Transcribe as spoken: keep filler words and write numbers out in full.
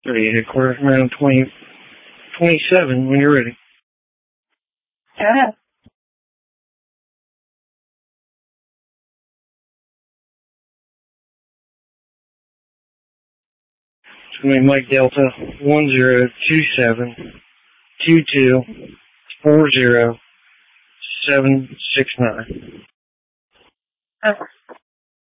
Ready, headquarters, around twenty, twenty-seven when you're ready. Yeah. It's going to be Mike Delta, one zero two seven two two four zero seven six nine. Okay.